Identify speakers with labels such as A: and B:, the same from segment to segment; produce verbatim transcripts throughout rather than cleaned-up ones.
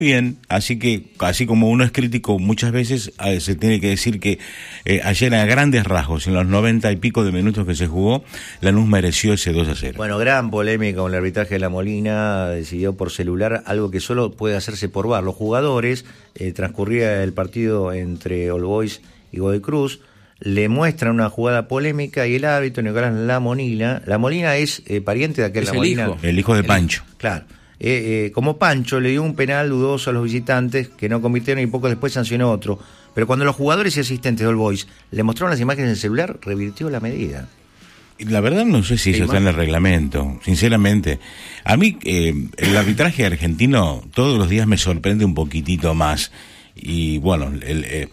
A: Bien, así que, así como uno es crítico muchas veces, eh, se tiene que decir que eh, ayer a grandes rasgos, en los noventa y pico de minutos que se jugó, Lanús mereció ese dos a cero.
B: Bueno, gran polémica con el arbitraje de La Molina, decidió por celular, algo que solo puede hacerse por V A R. Los jugadores, eh, transcurría el partido entre All Boys y Godoy Cruz, le muestran una jugada polémica y el árbitro, Nicolás La Molina, La Molina es eh, pariente de aquel
C: Es
B: La
C: el
B: Molina.
C: hijo.
A: El hijo de Pancho.
B: Claro. Eh, eh, como Pancho le dio un penal dudoso a los visitantes que no convirtieron y poco después sancionó otro, pero cuando los jugadores y asistentes de All Boys le mostraron las imágenes en el celular, revirtió la medida.
A: La verdad no sé si eso está en el reglamento, sinceramente. A mí eh, el arbitraje argentino todos los días me sorprende un poquitito más. Y bueno, el, eh,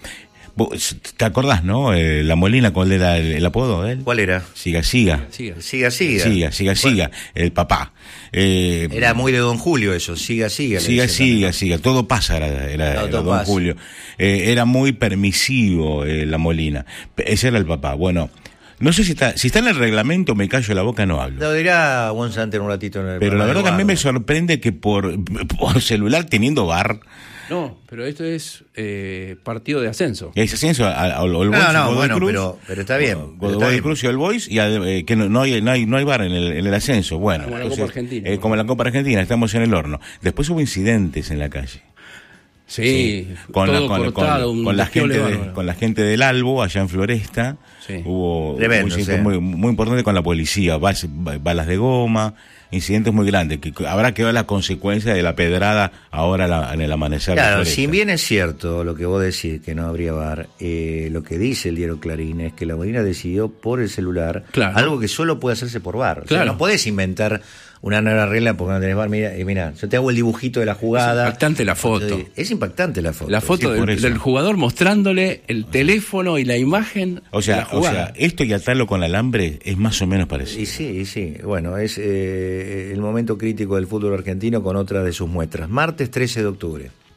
A: ¿te acordás, no? Eh, La Molina, ¿cuál era el, el apodo de él?
B: ¿Cuál era?
A: Siga, siga.
C: Siga.
B: Siga, siga.
A: Siga, siga, siga. El papá. Eh,
B: Era muy de Don Julio eso, siga, siga.
A: Siga, siga, siga. Todo pasa, era, era,
B: No,
A: era
B: todo
A: Don
B: pasa.
A: Julio. Eh, era muy permisivo eh, La Molina. Ese era el papá. Bueno, no sé si está, si está en el reglamento, me callo la boca, no hablo.
B: Lo dirá González un ratito en el
A: Pero la
B: programa
A: verdad
B: de
A: que a mí me
B: Guardo.
A: sorprende que por, por celular teniendo V A R,
C: No, pero esto es eh, partido de ascenso.
A: y hay ascenso a, a, a All Boys,
B: No, no,
A: Godoy
B: bueno,
A: Cruz,
B: pero- pero está bien,
A: Godoy
B: pero está bien.
A: Cruz y All Boys, y a- eh, que no, no hay no hay no hay V A R en el, en el ascenso. Bueno,
C: Como la
A: entonces,
C: Copa Argentina.
A: eh, como la Copa Argentina, estamos en el horno. Después hubo incidentes en la calle.
C: Sí,
A: con la,
C: todo
A: con,
C: cortado,
A: con-
C: un
A: con la
C: desfiole
A: gente de,
C: bárbaro.
A: con la gente del Albo allá en Floresta.
C: Sí.
A: Hubo
B: Tremendo,
A: un incidente
B: sí.
A: muy, muy importante con la policía, bas- balas de goma, incidentes muy grandes, que habrá que ver la consecuencia de la pedrada ahora la- en el amanecer de
B: Claro,
A: Floresta.
B: si bien es cierto lo que vos decís, que no habría V A R, eh, lo que dice el diario Clarín es que La Molina decidió por el celular,
C: Claro.
B: algo que solo puede hacerse por V A R. O sea,
C: Claro.
B: no podés inventar una nueva regla porque no tenés V A R. Mira, eh, mira, yo te hago el dibujito de la jugada.
C: Es impactante la foto.
B: Es impactante la foto.
C: La foto
A: Sí, por
C: del,
A: eso.
C: del jugador mostrándole el teléfono y la imagen
A: O
C: de
A: sea,
C: la
A: o
C: jugada.
A: sea, esto y atarlo con alambre es más o menos parecido.
B: Y sí, y sí. Bueno, es eh, el momento crítico del fútbol argentino con otra de sus muestras. Martes trece de octubre.